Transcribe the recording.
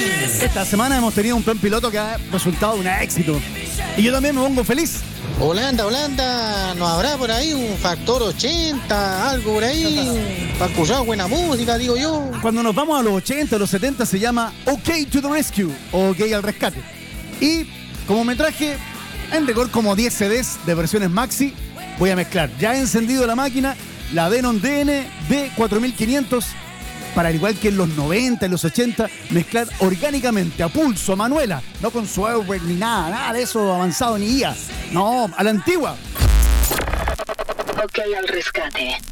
Esta semana hemos tenido un plan piloto que ha resultado un éxito. Y yo también me pongo feliz. Holanda, ¿no habrá por ahí un factor 80, algo por ahí? Para escuchar buena música, digo yo. Cuando nos vamos a los 80, a los 70 se llama OK to the Rescue o OK al rescate. Y como me traje en rigor como 10 CDs de versiones maxi, voy a mezclar. Ya he encendido la máquina, la Denon DN D4500, para al igual que en los 90, en los 80, mezclar orgánicamente, a pulso, a manuela, no con software ni nada de eso avanzado ni IA. No, a la antigua. OK al rescate.